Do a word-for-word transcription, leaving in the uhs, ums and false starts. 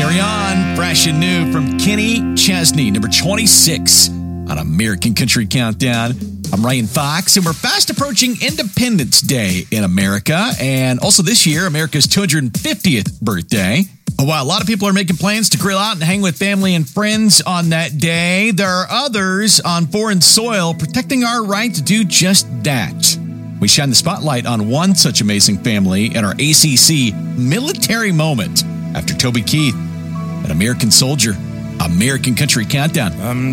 Carry On, fresh and new from Kenny Chesney, number twenty-six on American Country Countdown. I'm Ryan Fox, and we're fast approaching Independence Day in America, and also this year, America's two hundred fiftieth birthday. While a lot of people are making plans to grill out and hang with family and friends on that day, there are others on foreign soil protecting our right to do just that. We shine the spotlight on one such amazing family in our A C C Military Moment after Toby Keith, an American soldier, American Country Countdown. I'm